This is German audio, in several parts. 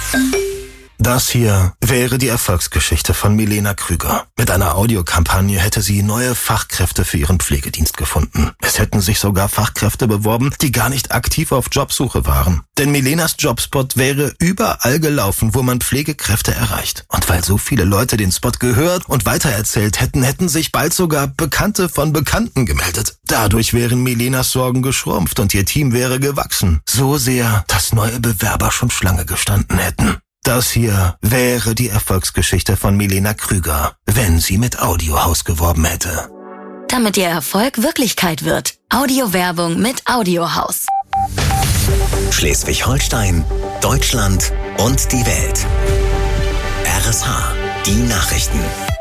Das hier wäre die Erfolgsgeschichte von Milena Krüger. Mit einer Audiokampagne hätte sie neue Fachkräfte für ihren Pflegedienst gefunden. Es hätten sich sogar Fachkräfte beworben, die gar nicht aktiv auf Jobsuche waren. Denn Milenas Jobspot wäre überall gelaufen, wo man Pflegekräfte erreicht. Und weil so viele Leute den Spot gehört und weitererzählt hätten, hätten sich bald sogar Bekannte von Bekannten gemeldet. Dadurch wären Milenas Sorgen geschrumpft und ihr Team wäre gewachsen. So sehr, dass neue Bewerber schon Schlange gestanden hätten. Das hier wäre die Erfolgsgeschichte von Milena Krüger, wenn sie mit Audiohaus geworben hätte. Damit ihr Erfolg Wirklichkeit wird. Audiowerbung mit Audiohaus. Schleswig-Holstein, Deutschland und die Welt. RSH, die Nachrichten.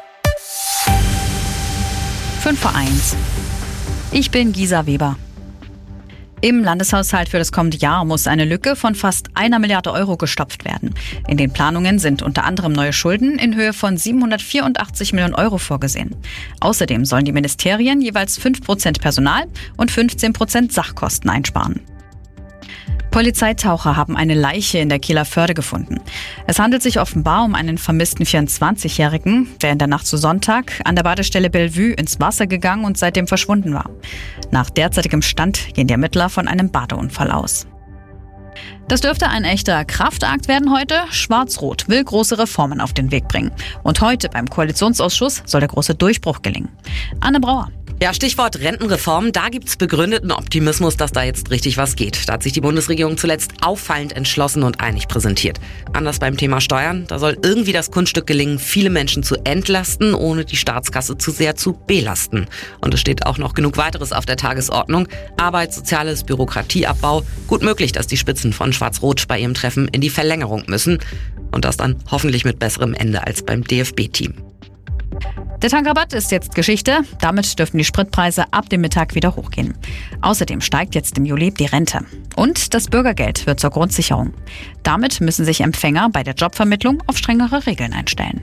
5:01. Ich bin Gisa Weber. Im Landeshaushalt für das kommende Jahr muss eine Lücke von fast 1 Milliarde Euro gestopft werden. In den Planungen sind unter anderem neue Schulden in Höhe von 784 Millionen Euro vorgesehen. Außerdem sollen die Ministerien jeweils 5% Personal und 15% Sachkosten einsparen. Polizeitaucher haben eine Leiche in der Kieler Förde gefunden. Es handelt sich offenbar um einen vermissten 24-Jährigen, der in der Nacht zu Sonntag an der Badestelle Bellevue ins Wasser gegangen und seitdem verschwunden war. Nach derzeitigem Stand gehen die Ermittler von einem Badeunfall aus. Das dürfte ein echter Kraftakt werden heute. Schwarz-Rot will große Reformen auf den Weg bringen. Und heute beim Koalitionsausschuss soll der große Durchbruch gelingen. Anne Brauer. Ja, Stichwort Rentenreform. Da gibt's begründeten Optimismus, dass da jetzt richtig was geht. Da hat sich die Bundesregierung zuletzt auffallend entschlossen und einig präsentiert. Anders beim Thema Steuern. Da soll irgendwie das Kunststück gelingen, viele Menschen zu entlasten, ohne die Staatskasse zu sehr zu belasten. Und es steht auch noch genug weiteres auf der Tagesordnung. Arbeit, Soziales, Bürokratieabbau. Gut möglich, dass die Spitzen von Schwarz-Rot bei ihrem Treffen in die Verlängerung müssen. Und das dann hoffentlich mit besserem Ende als beim DFB-Team. Der Tankrabatt ist jetzt Geschichte. Damit dürften die Spritpreise ab dem Mittag wieder hochgehen. Außerdem steigt jetzt im Juli die Rente. Und das Bürgergeld wird zur Grundsicherung. Damit müssen sich Empfänger bei der Jobvermittlung auf strengere Regeln einstellen.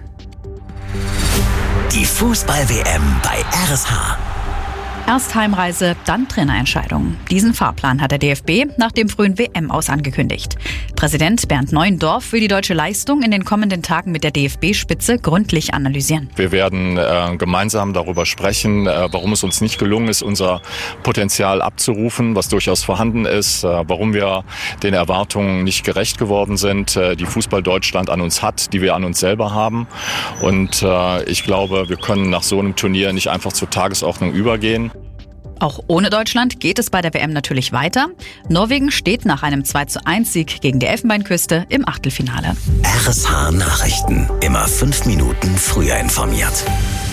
Die Fußball-WM bei RSH. Erst Heimreise, dann Trainerentscheidung. Diesen Fahrplan hat der DFB nach dem frühen WM-Aus angekündigt. Präsident Bernd Neuendorf will die deutsche Leistung in den kommenden Tagen mit der DFB-Spitze gründlich analysieren. Wir werden gemeinsam darüber sprechen, warum es uns nicht gelungen ist, unser Potenzial abzurufen, was durchaus vorhanden ist, warum wir den Erwartungen nicht gerecht geworden sind, die Fußball Deutschland an uns hat, die wir an uns selber haben. Und ich glaube, wir können nach so einem Turnier nicht einfach zur Tagesordnung übergehen. Auch ohne Deutschland geht es bei der WM natürlich weiter. Norwegen steht nach einem 2:1-Sieg gegen die Elfenbeinküste im Achtelfinale. RSH Nachrichten. Immer 5 Minuten früher informiert.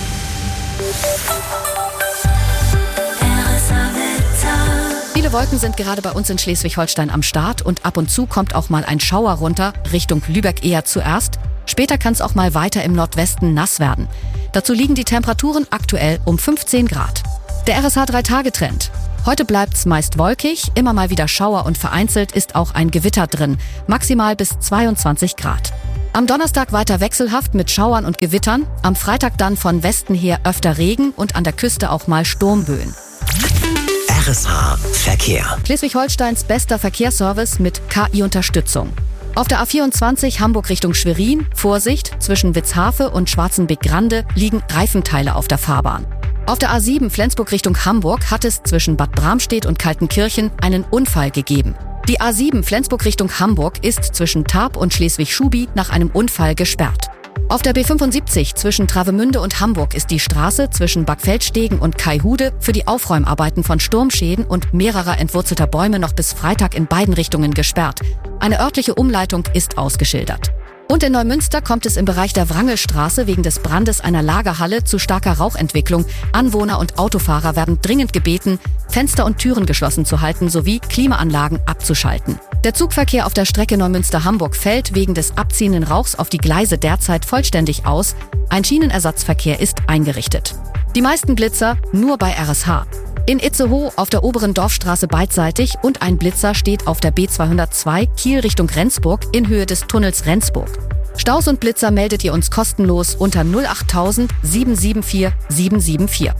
Viele Wolken sind gerade bei uns in Schleswig-Holstein am Start und ab und zu kommt auch mal ein Schauer runter, Richtung Lübeck eher zuerst. Später kann es auch mal weiter im Nordwesten nass werden. Dazu liegen die Temperaturen aktuell um 15 Grad. Der RSH 3-Tage-Trend. Heute bleibt's meist wolkig, immer mal wieder Schauer und vereinzelt ist auch ein Gewitter drin, maximal bis 22 Grad. Am Donnerstag weiter wechselhaft mit Schauern und Gewittern, am Freitag dann von Westen her öfter Regen und an der Küste auch mal Sturmböen. RSH Verkehr. Schleswig-Holsteins bester Verkehrsservice mit KI-Unterstützung. Auf der A24 Hamburg Richtung Schwerin, Vorsicht, zwischen Witzhafe und Schwarzenbeck-Grande liegen Reifenteile auf der Fahrbahn. Auf der A7 Flensburg Richtung Hamburg hat es zwischen Bad Bramstedt und Kaltenkirchen einen Unfall gegeben. Die A7 Flensburg Richtung Hamburg ist zwischen Tarp und Schleswig-Schubi nach einem Unfall gesperrt. Auf der B75 zwischen Travemünde und Hamburg ist die Straße zwischen Backfeldstegen und Kaihude für die Aufräumarbeiten von Sturmschäden und mehrerer entwurzelter Bäume noch bis Freitag in beiden Richtungen gesperrt. Eine örtliche Umleitung ist ausgeschildert. Und in Neumünster kommt es im Bereich der Wrangelstraße wegen des Brandes einer Lagerhalle zu starker Rauchentwicklung. Anwohner und Autofahrer werden dringend gebeten, Fenster und Türen geschlossen zu halten sowie Klimaanlagen abzuschalten. Der Zugverkehr auf der Strecke Neumünster-Hamburg fällt wegen des abziehenden Rauchs auf die Gleise derzeit vollständig aus. Ein Schienenersatzverkehr ist eingerichtet. Die meisten Blitzer nur bei RSH. In Itzehoe auf der oberen Dorfstraße beidseitig und ein Blitzer steht auf der B202 Kiel Richtung Rendsburg in Höhe des Tunnels Rendsburg. Staus und Blitzer meldet ihr uns kostenlos unter 08000 774 774.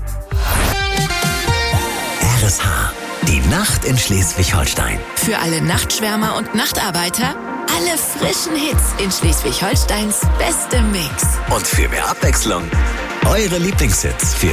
RSH, die Nacht in Schleswig-Holstein. Für alle Nachtschwärmer und Nachtarbeiter Alle frischen Hits in Schleswig-Holsteins bestem Mix. Und für mehr Abwechslung, eure Lieblingshits für